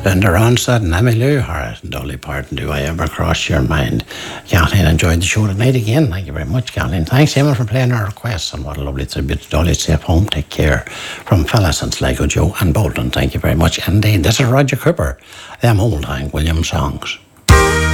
Brenda Ronstadt and Emily Harris and Dolly Parton, do I ever cross your mind? Kathleen enjoyed the show tonight again. Thank you very much, Kathleen. Thanks, Emma, for playing our requests. And what a lovely tribute to Dolly. Safe home, take care. From fellas and Sligo Joe and Bolton. Thank you very much indeed. This is Roger Cooper. Them old Hank Williams songs.